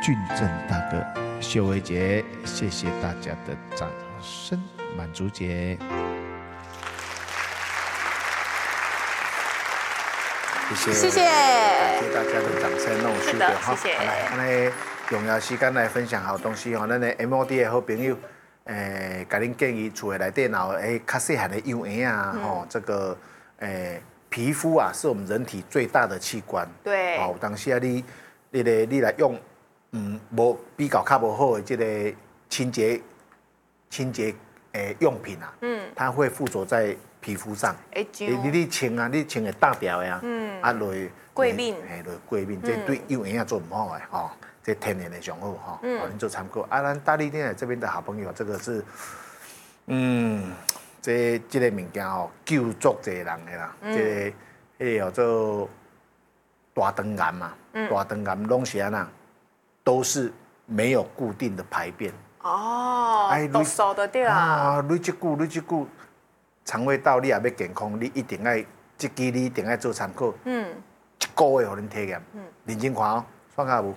俊正大哥、秀薇姐，谢谢大家的掌声，满足姐。谢谢感谢大家的掌声，让我收到哈。 谢谢。 来，重要时间来分享好东西哈。咱的 MOD 的好朋友，给您建议厝的内底有较细汉的幼婴啊，这个皮肤啊，是我们人体最大的器官。 对。 有当时啊，你来用，无比较较无好的这个清洁用品啊，它会附着在皮肤上。你清啊，你清会打掉的啊，落过敏， 落过敏，这对幼婴啊做唔好的吼，这天然的上好哈，您做参考。啊，咱大力店这边的好朋友，这个是，这个物件吼，救足一个人的啦，这个叫做大肠癌嘛，大肠癌拢是安那，都是没有固定的排便。 毒素就对啊。 你这久肠胃道你也要健康，你一定要这支你一定要做参考。一个月互恁体验，认真看哦，算下无？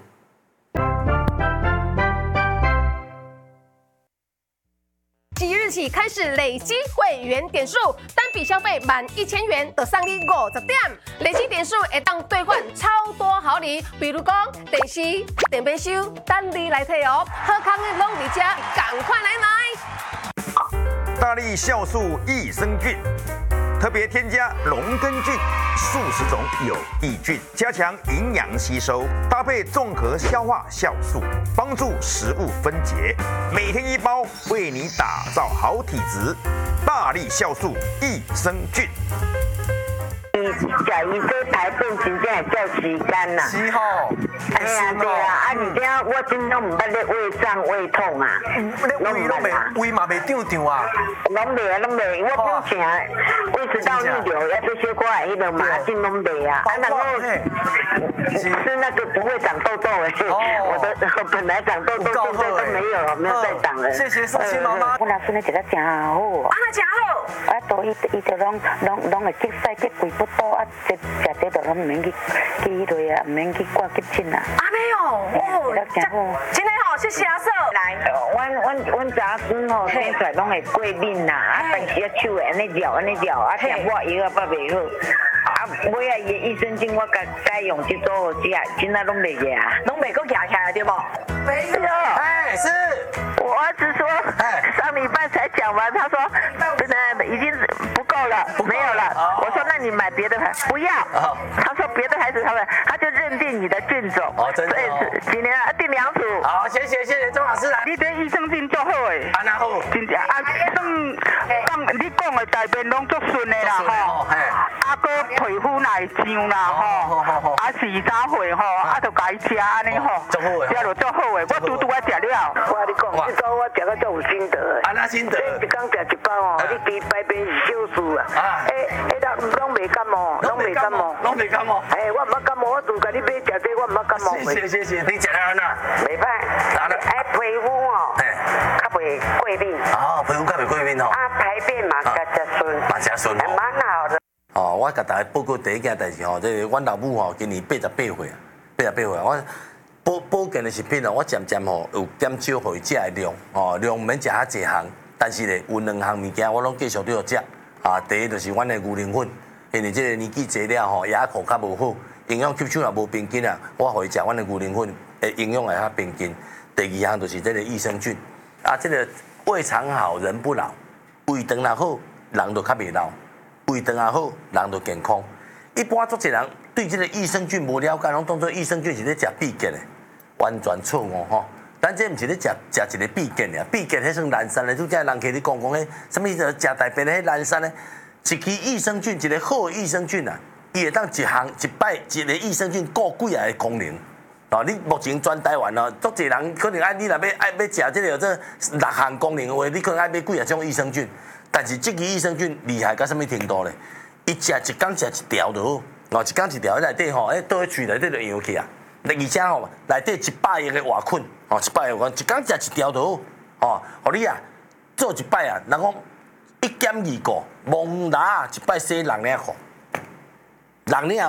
即日起开始累积会员点数，单笔消费满1000元就送你50点，累积点数会当兑换超多好礼，比如讲电视、电冰箱，等你来摕哦。好康的拢伫这，赶快来买！ 大力酵素益生菌，特别添加龙根菌、数十种有益菌，加强营养吸收，搭配综合消化酵素，帮助食物分解。每天1包，为你打造好体质。大力酵素益生菌。 食伊这排便真正会照时间呐。 是吼。 哎呀，对啊，而且我真拢唔捌咧胃胀胃痛啊。 胃嘛袂胀胀啊。 拢袂，我之前胃食道逆流，要这些挂迄个麻疹拢袂啊。然后吃那个不会长痘痘诶。我本来长痘痘，现在都没有再长了。 谢谢宋心妈妈。 我老孙咧食得真好。 真好。 啊，都伊就拢会急屎急胃不多啊，食这都拢唔免去迄类啊，唔免去挂急诊啊。 没有，真的好，谢谢阿嫂。 来，阮查孙吼生出来拢会过敏呐，啊，但是啊手会安尼绕，啊，食我药啊，捌袂好。啊，尾啊，伊的益生菌我改用这组食，真啊拢袂牙， 拢袂够牙起来对不？ 没有。 是。 我儿子说，上礼拜才讲完，他说，真的已经不够了，没有了。我说那你买别的牌，不要。他说别的牌子他就认定你的菌种。 真的。 所以今年订2组。 好，谢谢钟老师来。 你对益生菌做好诶。 安那好。 真正啊，你讲的大便拢足顺的啦吼。啊，个皮肤来痒啦吼。啊，4、3岁吼，啊，就该吃安尼吼。 足好诶。 食就足好诶，我拄啊食了。我跟你讲，这包我食到足有心得诶。 安那心得？ 一工食1包哦，你比排便是小事啊。拢袂感冒，拢袂感冒。 拢袂感冒。 我唔捌感冒，我拄甲你买食这，我唔捌感冒。 谢谢，你食得安那？ 袂歹。皮肤哦，较袂过敏。 皮肤较袂过敏哦。 啊，排便嘛较顺。 嘛真顺哦。 蛮好的。 我甲大家报告第一件代志吼，这阮老母吼今年88岁啊，88岁，我保健的食品哦，我渐渐吼有减少互伊食的量，量唔免食遐济项，但是咧有2项物件我拢继续都要食。第一就是阮的牛奶粉，因为这个年纪济了吼，牙口较无好，营养吸收也无平均啊，我互伊食阮的牛奶粉，营养会较平均。第2项就是这个益生菌，这个胃肠好人不老，胃肠若好，人就较袂老。胃肠也好，人就健康。一般足侪人对这个益生菌无了解，拢当作益生菌是咧食必健的，完全错误吼。咱这毋是咧食一个必健的，必健迄算蓝山的，拄则人客咧讲迄什么食大便的迄蓝山咧，一支益生菌，一个好的益生菌啊，伊会当一摆一个益生菌顾几啊个功能。你目前全台湾哦，足侪人可能你若要食这个6项功能的话，你可能爱买几啊种益生菌。但是这支益生菌厉害到什么程度咧？伊食一工食1条就好，一工1条，内底吼，倒去内底就养起啊。而且吼，内底100亿个活菌，100亿活菌，一工食1条就好，互你啊做一摆啊，人讲1减2个，蒙拿1摆洗6领裤，6领哦，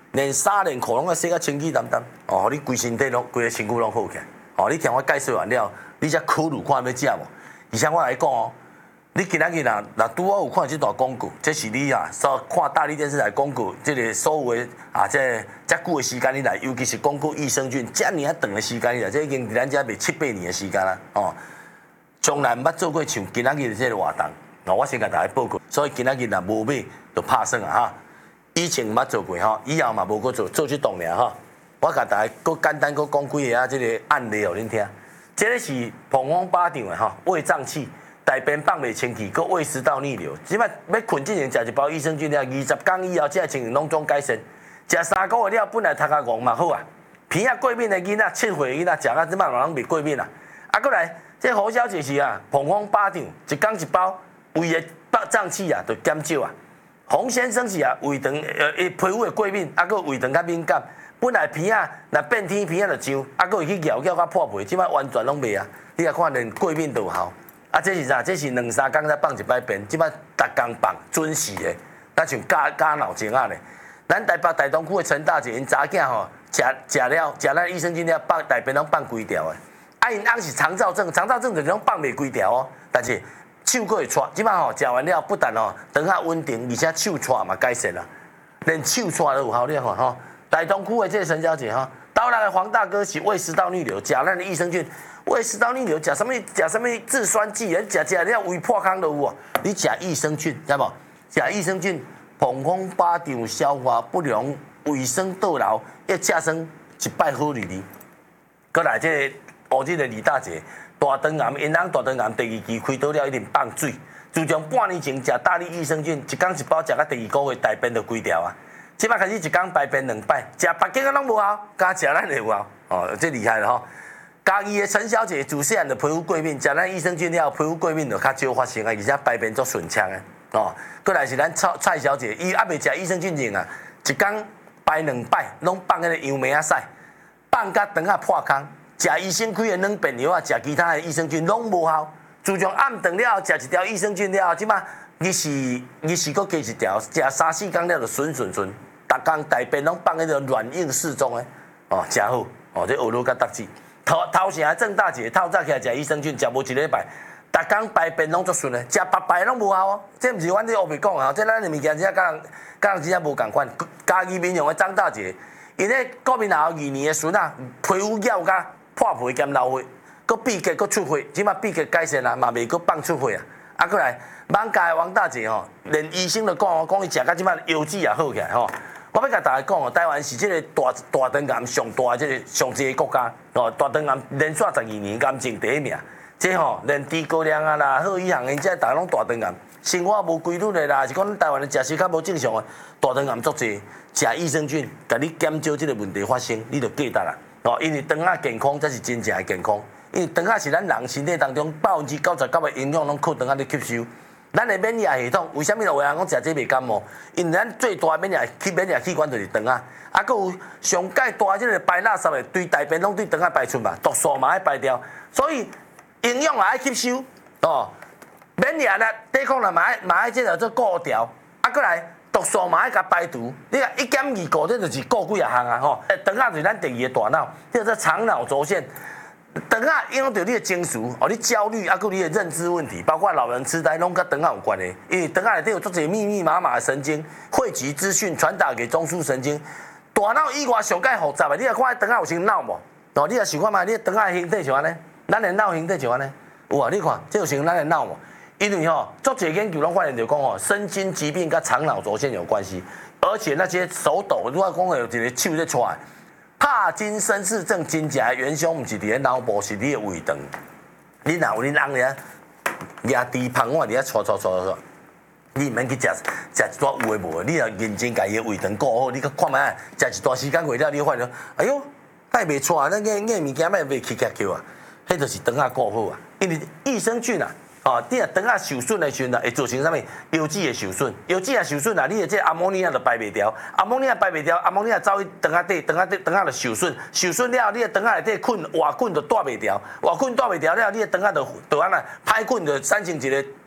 连衫连裤拢要洗甲清气淡淡，哦，互你规身体拢规个身躯拢好起来。哦，你听我介绍完了，你才考虑看要食无？而且我来讲哦，你今仔日若拄好有看这段广告，这是你啊，看大力电视台广告，这个所有的啊，这久的时间以来，尤其是广告益生菌，这么啊长的时间以来，这已经伫咱遮卖7、8年的时间啦，哦，从来毋捌做过像今仔日的这个活动。哦，我先甲大家报告，所以今仔日若无买，就拍算啊哈。以前毋捌做过吼，以后嘛无搁做这档尔吼。我甲大家搁简单搁讲几个啊，这个案例互恁听。这个是膀胱巴掌的吼，胃胀气、大便放袂清气，搁胃食道逆流。即摆要困之前食一包益生菌了，20天以后这情形拢总改善。食3个月了，本来头壳戆嘛好啊。鼻啊过敏的囡仔、7岁的囡仔食啊，即摆嘛拢袂过敏啊。啊，过来，这侯小姐是啊，膀胱巴掌，一天一包，胃的胀气啊，就减少啊。洪先生是啊，胃肠皮肤的过敏，啊，搁胃肠较敏感。本来鼻啊，若变天鼻啊就痒，啊，搁会去咬到破皮，即摆完全拢袂啊！你来看，连过敏都有效。啊，这是啥？这是2、3天才放一摆便，即摆逐工放，准时的，那像加脑精啊咧。咱台北大东区的陈大姐，因查囝吼，食咱益生菌了，放大便拢放规条的。啊，因翁是肠燥症，肠燥症就是拢放袂规条哦，但是手佫会喘。即摆吼食完了，不但吼肠下稳定，而且手喘嘛改善啦，连手喘都有效，你看吼。大东区的这个陈小姐哈，刀来的黄大哥是胃食道逆流，食咱的益生菌，胃食道逆流食什么制酸剂，食了胃破空都有哦。你食益生菌，知无？食益生菌，膀胱巴掌消化不良、胃酸倒流，要食生一摆好日子。过来这个乌日的李大姐，大肠癌，因翁大肠癌第2期开刀了，一定放水。自从半年前食大力益生菌，一天一包，食到第2个月，大便就规条啊。即摆开始一天排便2摆，食别个拢无效，加食咱就有效，哦，这厉害了吼！嘉义的陈小姐自细汉的皮肤过敏，食咱益生菌了，皮肤过敏就较少发生啊，而且排便足顺畅的，哦。过来是咱蔡小姐，伊还未食益生菌前啊，一天排2摆，拢放迄个杨梅啊屎，放甲肠啊破空，食医生开的软便药啊，食其他的益生菌拢无效。自从暗顿了，食一条益生菌了，即摆日时搁加一条，食3、4天了就顺。逐工大便拢放迄个软硬适中的，哦，真好，哦，这学路甲得志。头前郑大姐透早起来食益生菌，食无1礼拜，逐工排便拢足顺的，食白白拢无效哦。这毋是阮这黑白讲啊，这咱的物件真正甲人真正无共款。嘉义民雄的张大姐，因咧国民后2年的孙啊，皮肤咬甲破皮兼流血，搁闭结搁出血，即马闭结改善啦，嘛袂搁放出血啊。啊，过来艋舺的王大姐吼，连医生都讲伊食到即马腰子也好起来吼。我要甲大家讲哦，台湾是这个大肠癌上大这个上济个国家哦，大肠癌连续12年癌症第1名。这吼连低高粱啊啦，好以行因这大家拢大肠癌，生活无规律的啦，是讲台湾的食食较无正常的，大肠癌足济，食益生菌，甲你减少这个问题发生，你就记得啦哦，因为肠仔健康才是真正的健康，因为肠仔是咱人身体当中99%的营养拢靠肠仔咧吸收。咱的免疫系统为什么有人讲食这袂感冒？因为咱最大的免疫器官就是肠仔，啊，佮有上介大即个排垃圾的，对大便拢对肠仔排出嘛，毒素嘛爱排掉，所以营养也爱吸收哦，免疫力抵抗力嘛爱即个做固调，啊，佮来毒素嘛爱甲排除。你看1.2个，这就是顾几啊项啊吼。肠仔就是咱第2个大脑，叫做肠脑轴线。肠仔影响到你的情绪，哦，你焦虑，啊，佮你的认知问题，包括老人痴呆，拢甲肠仔有关的。因为肠仔内底有足侪密麻的神经，汇集资讯传达给中枢神经。大脑以外上介复杂的，你来看肠仔有像脑无？哦，你来想看觅，你肠仔的形体像安尼，咱的脑形体像安尼，有啊？你看，这就像咱的脑无？因为吼，足侪研究拢发现着讲吼，身心疾病跟肠脑轴线有关系，而且那些手抖，如果讲有一个手在出来。帕金森氏症真正的元凶，毋是伫咧脑部，是你的胃肠。你若有恁翁咧，压低胖碗伫咧搓，你毋免去食一撮有诶无诶，你若认真家己的胃肠顾好，你去看觅，食一段时间过了，你发现，哎哟，太袂错啊！咱物件卖袂起叫啊，迄就是肠仔顾好啊，因为益生菌啊。哦，你若肠仔受损的时阵啊，会造成啥物？腰子会受损，腰子也受损啊，你的这阿莫尼亚就排袂掉，阿莫尼亚走去肠仔底，肠仔就受损，受损了，你的肠仔内底困活菌就带袂掉，活菌带袂掉了，你的肠仔就安那歹菌就产生一个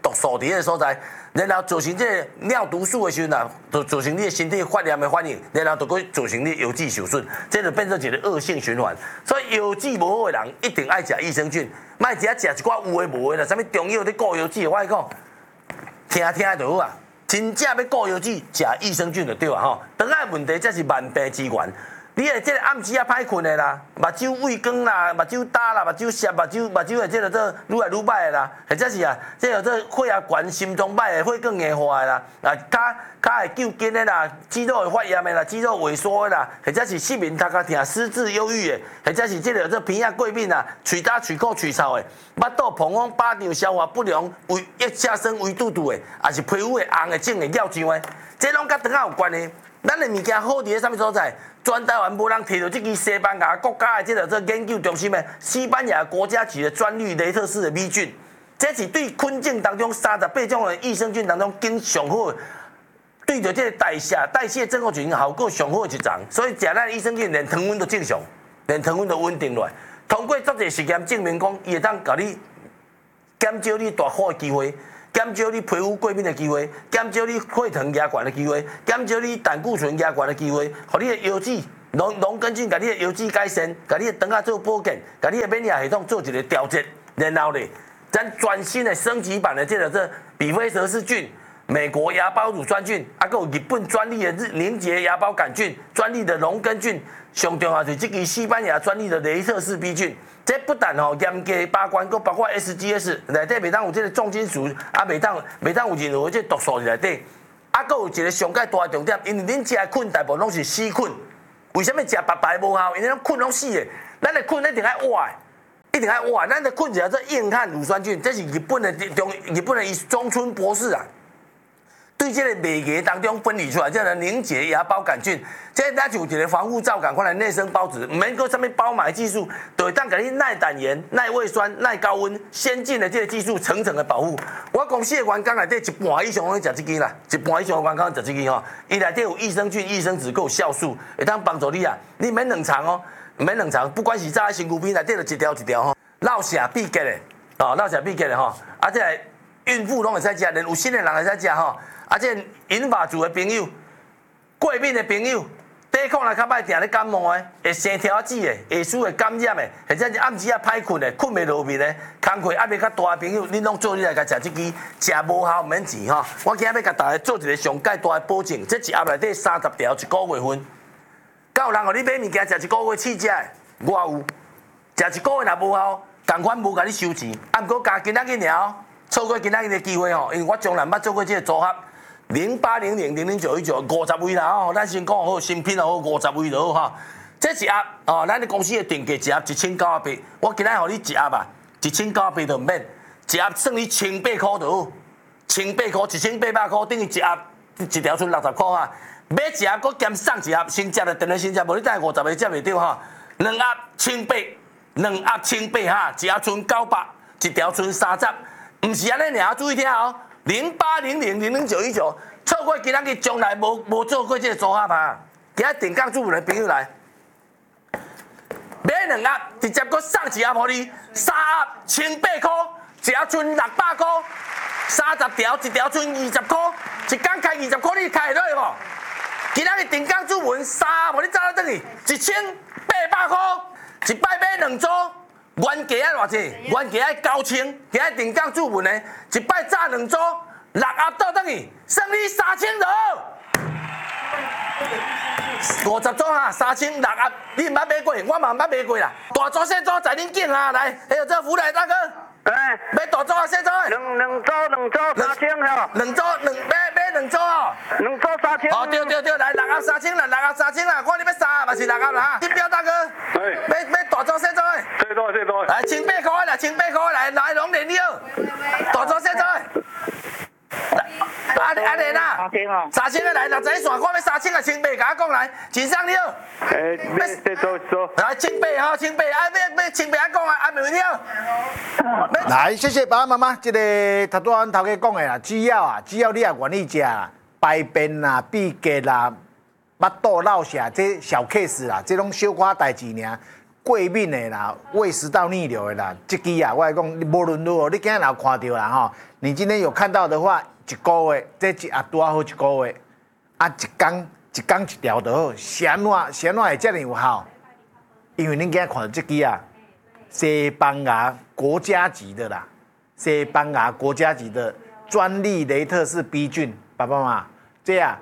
毒素伫个所在，然后造成这个尿毒素的时阵啊，就造成你的身体发炎的反应，然后就会造成你油脂受损，这就变成一个恶性循环。所以油脂无好的人一定爱食益生菌，莫只食一寡有诶无诶啦，啥物中药咧顾油脂，我跟你讲，听就好啊。真正要顾油脂，食益生菌就对啊吼。肠仔问题才是万病之源。你的这个暗时啊歹困的啦，目睭畏光啦，目睭焦啦，目睭涩，目睭的这个做愈来愈歹的啦，或者是啊，这个做血压悬、心脏歹的、血管硬化的啦，啊，脚会揪筋的啦，肌肉会发炎的啦，肌肉萎缩的啦，或者是失眠、头壳痛、失智、忧郁的，或者是这个做鼻仔过敏啦，喙焦、喙苦、喙臭的，腹肚膨风、饱胀、消化不良、胃液下升、胃肚肚的，也是皮肤的红的、肿的、尿胀的，这拢甲肠仔有关系。咱的物件好伫咧啥物所在？全台湾无人摕到这支西班牙国家的这个做研究中心的西班牙国家级的专利雷特氏的米菌，这是对菌种当中38种的益生菌当中经上好的，对着这个代谢症候群效果上好的一种。所以食咱的益生菌，连糖分都正常，连糖分都稳定落来。通过足侪实验证明讲，伊会当甲你减少你大火的机会。减少你皮肤过敏的机会，减少你血糖压悬的机会，减少你胆固醇压悬的机会，互你的油脂农根菌，甲你的油脂改善，甲你的肠仔做保健，甲你的免疫系统做一个调节，然后咧，咱全新的升级版的这个比菲蛇氏菌、美国芽孢乳酸菌，还有日本专利的凝结芽孢杆菌、专利的农根菌，上重要是这支西班牙专利的雷特氏 B 菌。这不但严格把关，佫包括 SGS 内底袂当有这个重金属，啊袂当有任何这毒素伫内底，啊佫有一个上界大的重点，因为恁食的菌大部分拢是死菌，为什么食白白无效？因为咱菌拢死的，咱的菌一定爱活的，一定爱活的。咱的菌叫做硬汉乳酸菌，这是日本的中村博士啊。对这个媒介当中分离出来，这个凝结芽孢杆菌，这咱就有一个防护罩赶快来内生孢子，唔免搁什么包埋技术，就会当给你耐胆盐、耐胃酸、耐高温，先进的这个技术层层的保护。我公司的员工内底一半以上拢食这支啦，一半以上的员工食这支吼，伊内底有益生菌、益生质，还有酵素，会当帮助你啊。你免冷藏哦，免冷藏，不管是炸身躯边内底就一条一条吼，落下必结的，哦，落下必结的吼，啊，这孕妇拢会使食，连有新的人会使食吼。啊，这银发族的朋友、过敏的朋友、抵抗力较歹、定咧感冒的、会生条子的、会输会感染的，或者是暗时啊歹困的、困袂落眠的、工课压力较大的朋友，恁拢做你来甲食这支，食无效毋免钱吼。我今日要甲大家做一个上界大的保证，这一盒内底30条，一个月份。敢有人互你买物件食一个月试食的？我有。食一个月若无效，同款无甲你收钱，啊，毋过加今仔日尔，错过今仔日的机会吼，因为我从来捌做过这个组合。0800-0091950位啦吼，咱先讲好，新品好，50位就好哈。这一盒哦，咱的公司的定价一盒1900，我今仔互你一盒啊，1900就免，一盒算你1800块就好，1800块，1800块等于一盒一条剩60块哈。买一盒搁兼送一盒，先食就定了先食，无你等50个接袂到哈。2盒1800哈，一盒剩900，一条剩30，唔是安尼尔，注意听哦。0800-00919，错过今仔日从来无做过这个组合啊！今仔定岗主妇的朋友来，买2盒，直接搁送一盒互你，3盒1800块，一盒剩600块，30条，一条剩20块，一工开20块，你开会落去无？今仔日定岗主妇3盒，互你走到倒去，1800块，一摆买2组。原价啊偌济？原价爱9000，今仔定岗主文的，一摆炸2组，6盒倒转去，算你3000就好。50组哈，3000，6盒，你毋捌买过，我嘛毋捌买过啦。大组小组在恁拣哈，来，还有这福来大哥。哎，买大组啊，小组的。两组3000吼。买2组哦。2组3000。哦，对，来6盒3000啦，6盒3000啦，看你要3盒嘛是6盒啦哈。金彪大哥。哎。买大组小组的。最多。来1800块啦，1800块来拢连了。大组小组的。阿莲啊，3000个来60线，看要3000个清白，甲我讲来，真上了。再做。来清白哈，清白，要清白，讲啊，没问题。 来，谢谢爸爸妈妈，这个头拄仔阮头家讲的啦，只要你也愿意食排便啦、闭结啦、腹肚落瀉，这小 case 啦，这拢小可代志尔。 过敏的啦、胃食道逆流的啦，这支啊，我来讲，无论如何，你今日有看到啦吼，你今天有看到的话，一个月，这一啊拄好一个月，啊一天一条就好，是安怎会这么有效？因为恁今日看到这支啊，西班牙国家级的啦，西班牙国家级的专利雷特氏 B 菌，爸爸妈妈，这样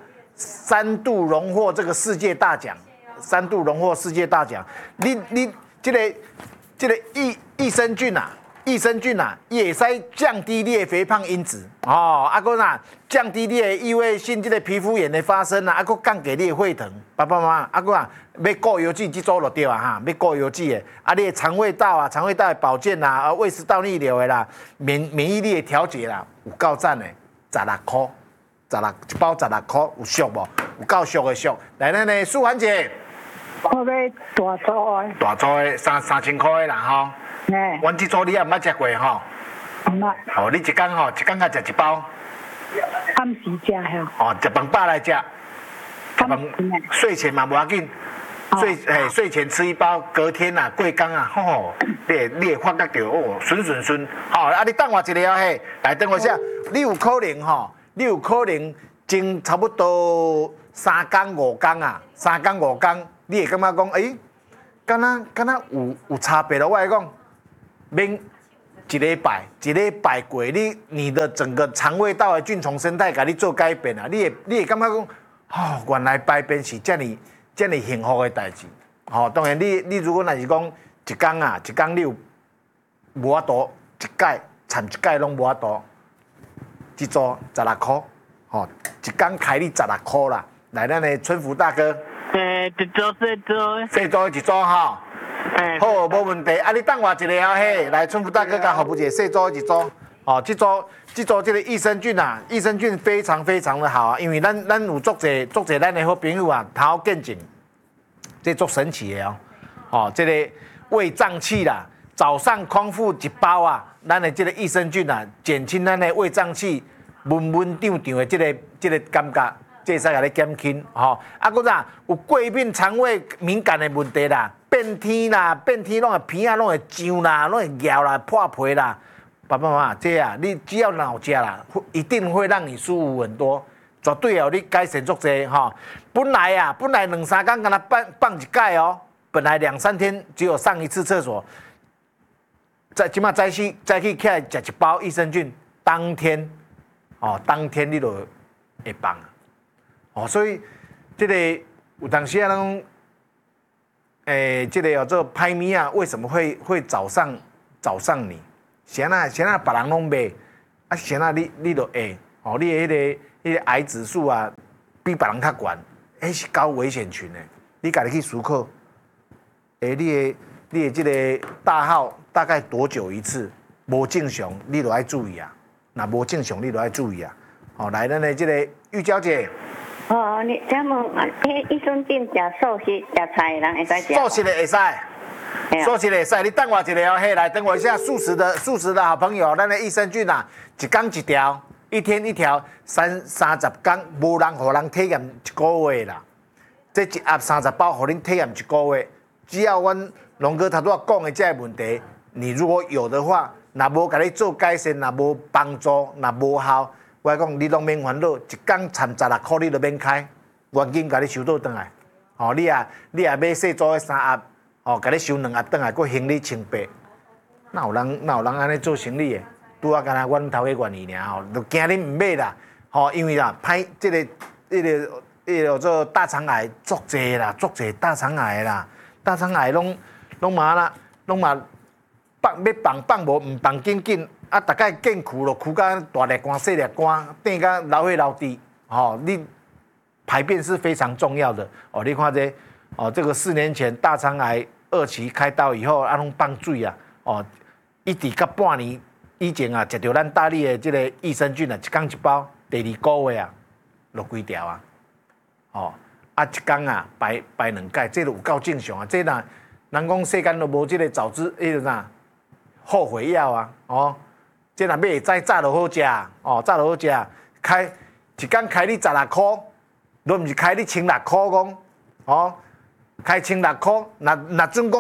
3度荣获这个世界大奖。3度荣获世界大奖，你这个益生菌啊，也使降低你的肥胖因子哦，啊个呐降低你的异位性这个皮肤炎的发生啊，啊个降低你的血糖，爸爸妈妈，啊个啊要顾油脂这组就对啊哈，要顾油脂的，啊你的肠胃道的保健啦，啊胃食道逆流的啦，免疫力的调节啦，有够赞的，16块，16一包16块，有俗无？有够俗的俗，来咱的素涵姐。 我要大组的， 大组的3000块的啦吼。 嘿， 阮这组你也毋捌食过吼。 毋捌。 哦，你一天吼，一天才食一包。 暗时食遐。 哦，食饭饱来食。睡前嘛无要紧。睡前吃一包，隔天啊，过工啊，吼，你会发觉到哦，顺。吼，啊，你等我一下嘿，来等我一下，你有可能前差不多3天5天啊，3天5天。你会感觉讲，敢若有差别咯。我来讲，免一礼拜过，你的整个肠胃道的菌丛生态，甲你做改变啊。你会感觉讲，哦，原来排便是这么幸福的代志。哦，当然你如果若是讲一天你有无法度一盖掺一盖拢无法度，这组16块，哦，一天开你16块啦。来，咱的春福大哥。细组一组吼，好，无问题。啊，你等我一下嘿，来，春福大哥甲何不姐细组一组，哦，这组这个益生菌啊，益生菌非常的好啊，因为咱有足侪咱的好朋友啊，头见证，这足神奇的哦，哦，这个胃胀气啦，早上空腹一包啊，咱的这个益生菌啊，减轻咱的胃胀气，闷的这个感觉。这使甲你减轻，吼，啊，搁啥有过敏、肠胃敏感的问题啦，变天拢会鼻啊，拢会痒啦，拢会咬啦，破皮啦，爸爸妈妈，这啊，你只要脑食啦，一定会让你舒服很多，绝对哦，你改善足济吼。本来2-3天敢若放一盖哦，本来2-3天只有上一次厕所，即马早起起来食一包益生菌，当天你就会放。哦，所以这个有当时啊，这个叫做拍咪啊，为什么会找上你？谁那别人拢卖，啊，谁那你就会，哦，你的迄个癌指数啊，比别人较悬，是高危险群的，你家己去思考，你的这个大号大概多久一次？无正常，你就要注意啊。那无正常，你就要注意啊。哦，来，咱的这个玉娇姐。 哦，你请问，益生菌食素食、食菜的人会使食？ 素食的会使，素食的会使。你等我一下哦，嘿，来等我一下。素食的好朋友，咱的益生菌啊，一天一条，一天一条，30天，无人互人体验一个月啦。这一盒30包，互恁体验一个月。只要阮龙哥头拄讲的这个问题，你如果有的话，若无甲你做改善，若无帮助，若无效。我讲，你拢免烦恼，一天掺16块，你都免开，原金甲你收倒转来。哦，你也买细组的3盒，哦，甲你收2盒转来，佫行李1,800。哪有人安尼做生意的？拄啊，敢若阮头家愿意尔吼，就惊你唔买啦。吼，因为啦，歹这个叫做大肠癌足济啦，足济大肠癌啦，大肠癌拢嘛要放无，唔放紧。啊，大概健苦咯，苦到大粒汗、细粒汗，变到流血流滴，哦，你排便是非常重要的哦。你看这，哦，这个4年前大肠癌2期开刀以后，拢放水啊，哦，一直到半年以前啊，食到咱大力的这个益生菌啊，一天一包，第2个月啊，落几条啊，哦，啊一天啊排2盖，这就有够正常啊。这若人讲世间都无这个早知迄个啥后悔药啊，哦。这若买再早就好食，哦，早就好食。一天开你16块，都毋是开你1600块讲，哦，开1600块。若准讲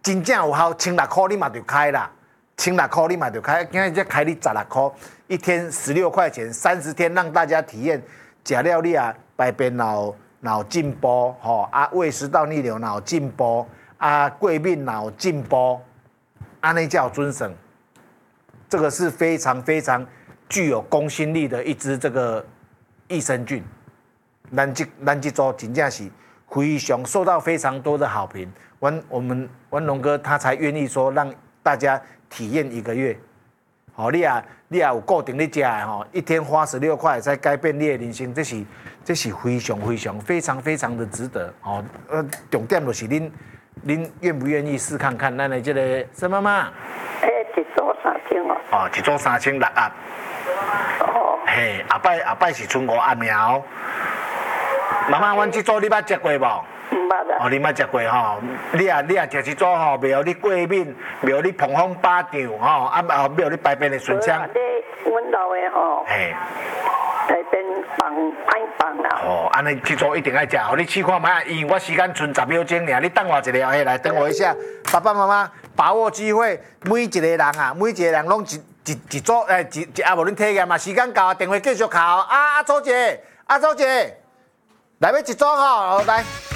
真正有效，16块你嘛就开啦，16块你嘛就开，今日才开你16块，一天16块钱，30天让大家体验，食了你啊，排便有进步，吼啊，胃食道逆流有进步，啊，过敏有进步，安尼才有准绳。这个是非常非常具有公信力的一支这个益生菌，咱这周真正是非常受到非常多的好评。文龙哥他才愿意说让大家体验1个月。好，你也有固定你吃的吼，一天花16块才改变你的人生，这是非常的值得。哦，重点就是恁愿不愿意试看看？咱的这个沈妈妈。 一组3000哦。 哦，一组3600盒。哦。嘿，下摆是剩5盒尔。妈妈，阮这组你捌食过无？ 唔捌啦。 哦，你捌食过吼？你也食这组吼，袂互你过敏，袂互你膀胱巴胀吼，袂互你排便的顺畅。 阮老的吼。 嘿。 排便歹放啦。 哦，安尼这组一定爱食，互你试看卖，因为我时间剩10秒钟尔，你等我一下，嘿，来等我一下。爸爸妈妈把握机会，每一个人拢一组，无恁体验嘛，时间到，电话继续敲。周姐，来要一组吼，来。